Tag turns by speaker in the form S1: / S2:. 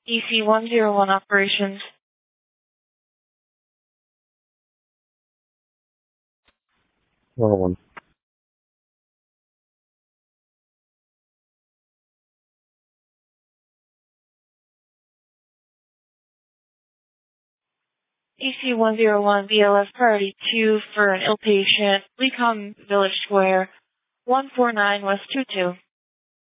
S1: EC-101 operations.
S2: One.
S1: EC-101 BLS Priority 2 for an ill patient, Lecom Village Square, 149 West 22.